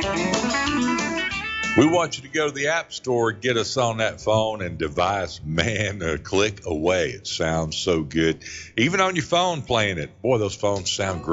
We want you to go to the App Store, get us on that phone and device, man, a click away. It sounds so good. Even on your phone playing it. Boy, those phones sound great.